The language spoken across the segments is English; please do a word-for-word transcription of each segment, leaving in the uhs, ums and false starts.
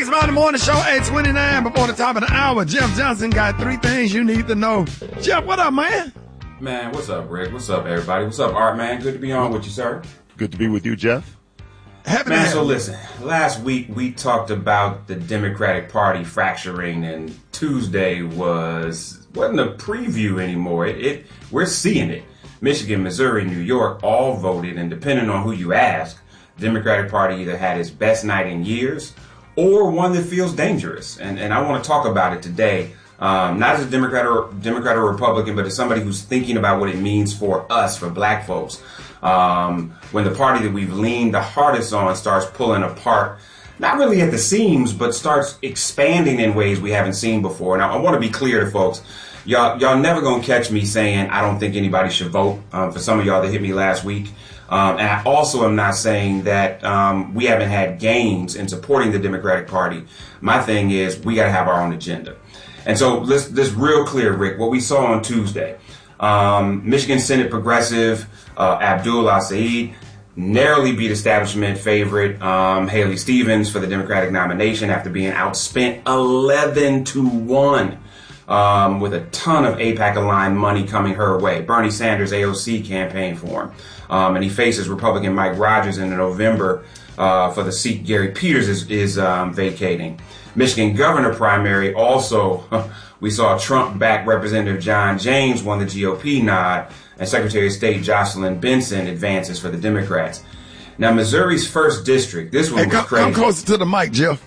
Rick Smiley Morning Show, eight twenty-nine before the top of the hour. Jeff Johnson got three things you need to know. Jeff, what up, man? Man, what's up, Rick? What's up, everybody? What's up, Art, man? Good to be on with you, sir. Good to be with you, Jeff. Happy man, to so have listen, last week we talked about the Democratic Party fracturing, and Tuesday was, wasn't a preview anymore. It, it We're seeing it. Michigan, Missouri, New York all voted, and depending on who you ask, the Democratic Party either had its best night in years or one that feels dangerous. And, and I want to talk about it today, um, not as a Democrat or, Democrat or Republican, but as somebody who's thinking about what it means for us, for black folks. Um, when the party that we've leaned the hardest on starts pulling apart, not really at the seams, but starts expanding in ways we haven't seen before. Now, I want to be clear to folks. Y'all, y'all never gonna catch me saying I don't think anybody should vote. Um, for some of y'all that hit me last week, um, and I also am not saying that um, we haven't had gains in supporting the Democratic Party. My thing is we got to have our own agenda, and so let's this real clear, Rick. What we saw on Tuesday, um, Michigan Senate progressive uh, Abdul Al-Said narrowly beat establishment favorite um, Haley Stevens for the Democratic nomination after being outspent eleven to one. Um, with a ton of AIPAC-aligned money coming her way. Bernie Sanders' A O C campaign for him. Um, and he faces Republican Mike Rogers in November uh, for the seat Gary Peters is, is um, vacating. Michigan governor primary also, we saw Trump-backed Representative John James won the G O P nod, and Secretary of State Jocelyn Benson advances for the Democrats. Now, Missouri's first district, this one Hey, was come, crazy. come closer to the mic, Jeff.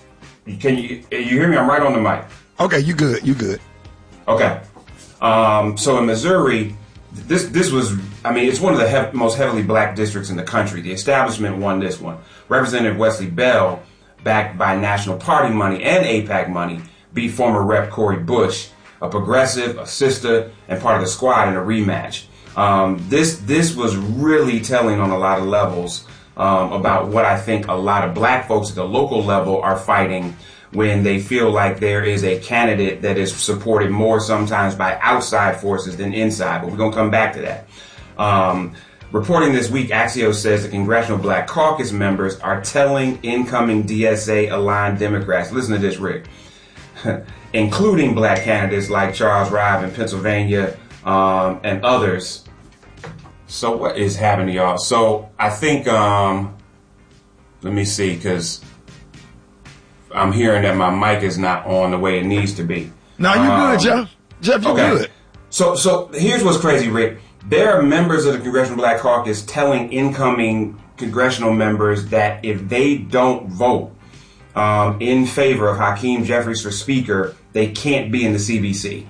Can you, you hear me? I'm right on the mic. Okay, you good, you good. Okay. Um, so in Missouri, this this was, I mean, it's one of the hev- most heavily black districts in the country. The establishment won this one. Representative Wesley Bell, backed by National Party money and AIPAC money, beat former Rep Cori Bush, a progressive, a sister, and part of the squad in a rematch. Um, this this was really telling on a lot of levels um, about what I think a lot of black folks at the local level are fighting when they feel like there is a candidate that is supported more sometimes by outside forces than inside. But we're going to come back to that. Um, reporting this week, Axios says the Congressional Black Caucus members are telling incoming D S A-aligned Democrats, listen to this, Rick, including black candidates like Charles Rive in Pennsylvania um, and others. So what is happening, y'all? So I think, um, let me see, because I'm hearing that my mic is not on the way it needs to be. No, you um, good, Jeff. Jeff, you okay. good. So, so here's what's crazy, Rick. There are members of the Congressional Black Caucus telling incoming congressional members that if they don't vote um, in favor of Hakeem Jeffries for Speaker, they can't be in the C B C.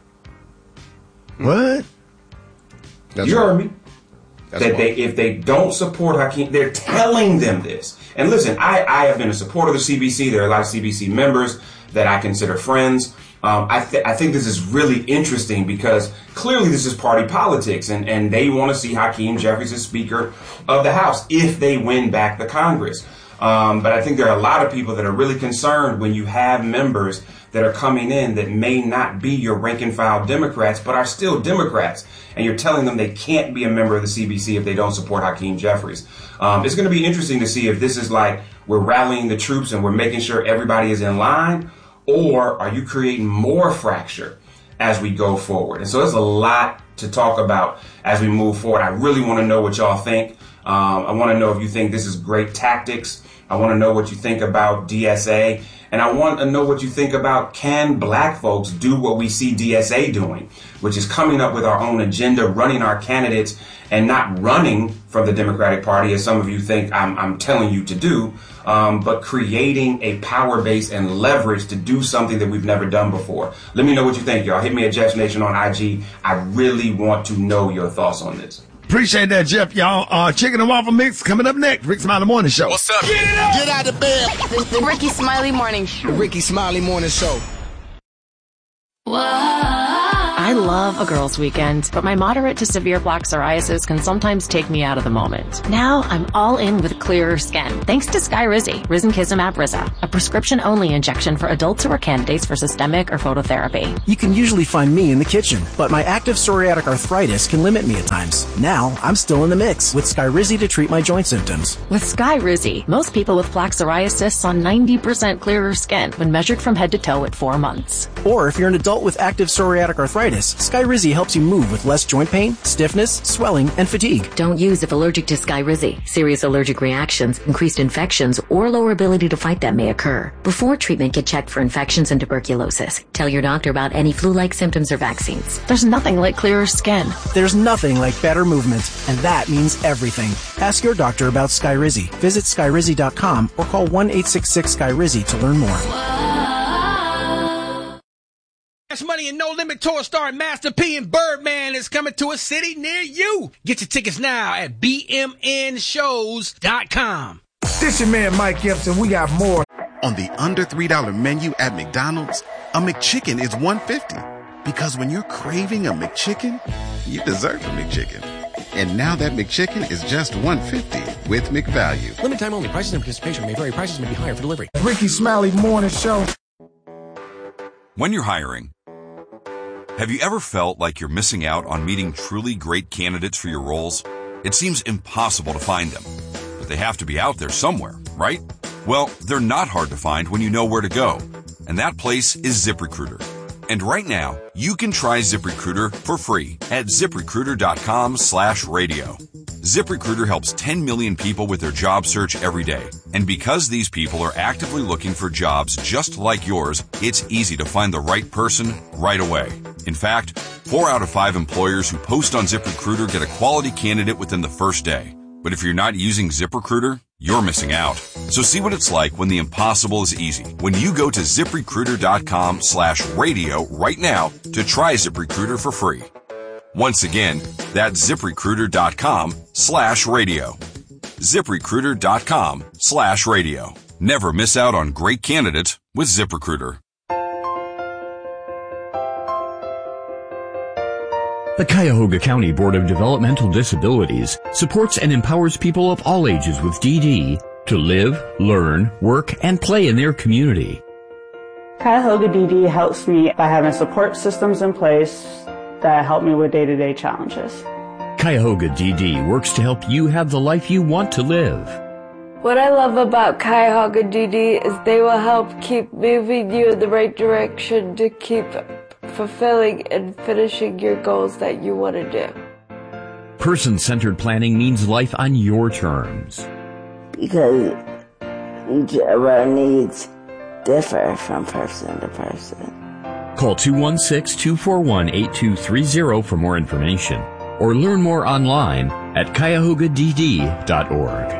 What? That's you heard right. me. That's that right. they, if they don't support Hakeem, they're telling them this. And listen, I, I have been a supporter of the C B C. There are a lot of C B C members that I consider friends. Um, I, th- I think this is really interesting because clearly this is party politics, and, and they want to see Hakeem Jeffries as Speaker of the House if they win back the Congress. Um, but I think there are a lot of people that are really concerned when you have members that are coming in that may not be your rank and file Democrats, but are still Democrats. And you're telling them they can't be a member of the C B C if they don't support Hakeem Jeffries. Um, it's going to be interesting to see if this is like we're rallying the troops and we're making sure everybody is in line, or are you creating more fracture as we go forward? And so there's a lot to talk about as we move forward. I really want to know what y'all think. Um, I want to know if you think this is great tactics. I want to know what you think about D S A. And I want to know what you think about, can black folks do what we see D S A doing, which is coming up with our own agenda, running our candidates, and not running from the Democratic Party, as some of you think I'm, I'm telling you to do, um, but creating a power base and leverage to do something that we've never done before. Let me know what you think, y'all. Hit me at Jeff Nation on I G. I really want to know your thoughts on this. Appreciate that, Jeff, y'all. Uh, Chicken and Waffle Mix coming up next. Rick Smiley Morning Show. What's up? Get it up! Get out of bed! The, the Ricky Smiley Morning Show. The Ricky Smiley Morning Show. Whoa. I love a girls' weekend, but my moderate to severe plaque psoriasis can sometimes take me out of the moment. Now I'm all in with clearer skin, thanks to Skyrizi, risankizumab Riza, a prescription-only injection for adults who are candidates for systemic or phototherapy. You can usually find me in the kitchen, but my active psoriatic arthritis can limit me at times. Now I'm still in the mix with Skyrizi to treat my joint symptoms. With Skyrizi, most people with plaque psoriasis saw ninety percent clearer skin when measured from head to toe at four months. Or if you're an adult with active psoriatic arthritis, Skyrizi helps you move with less joint pain, stiffness, swelling, and fatigue. Don't use if allergic to Skyrizi. Serious allergic reactions, increased infections, or lower ability to fight them may occur. Before treatment, get checked for infections and tuberculosis. Tell your doctor about any flu-like symptoms or vaccines. There's nothing like clearer skin. There's nothing like better movement, and that means everything. Ask your doctor about Skyrizi. Visit Skyrizi dot com or call one eight six six Skyrizi to learn more. Cash Money and No Limit Tour starring Master P and Birdman is coming to a city near you. Get your tickets now at B M N shows dot com. This your man Mike Gibson. We got more. On the under three dollar menu at McDonald's, a McChicken is one dollar fifty. Because when you're craving a McChicken, you deserve a McChicken. And now that McChicken is just one dollar fifty with McValue. Limited time only. Prices and participation may vary. Prices may be higher for delivery. Ricky Smiley Morning Show. When you're hiring, have you ever felt like you're missing out on meeting truly great candidates for your roles? It seems impossible to find them, but they have to be out there somewhere, right? Well, they're not hard to find when you know where to go, and that place is ZipRecruiter. And right now, you can try ZipRecruiter for free at ZipRecruiter.com slash radio. ZipRecruiter helps ten million people with their job search every day. And because these people are actively looking for jobs just like yours, it's easy to find the right person right away. In fact, four out of five employers who post on ZipRecruiter get a quality candidate within the first day. But if you're not using ZipRecruiter, you're missing out. So see what it's like when the impossible is easy. When you go to ZipRecruiter.com slash radio right now to try ZipRecruiter for free. Once again, that's ZipRecruiter.com slash radio. ZipRecruiter.com slash radio. Never miss out on great candidates with ZipRecruiter. The Cuyahoga County Board of Developmental Disabilities supports and empowers people of all ages with D D to live, learn, work, and play in their community. Cuyahoga D D helps me by having support systems in place that help me with day-to-day challenges. Cuyahoga D D works to help you have the life you want to live. What I love about Cuyahoga D D is they will help keep moving you in the right direction to keep fulfilling and finishing your goals that you want to do. Person-centered planning means life on your terms. Because each of our needs differ from person to person. Call two one six, two four one, eight two three zero for more information or learn more online at Cuyahoga D D dot org.